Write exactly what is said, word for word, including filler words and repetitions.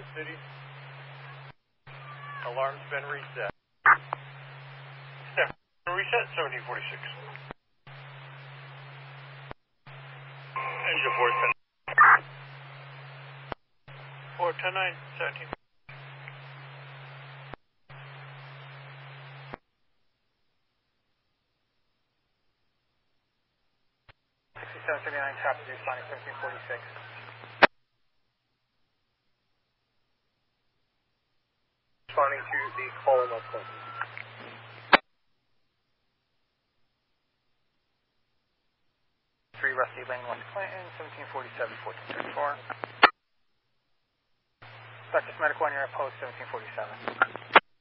City. Alarm's been reset. Reset seventeen forty-six. Engine four ten. four ten nine, seventeen. sixty-seven thirty-nine, traffic responding seventeen forty-six. Responding to the call in West Clinton. three Rusty Lane, West Clinton, seventeen forty-seven, fourteen thirty-four. Doctor Medical on your post, seventeen forty-seven.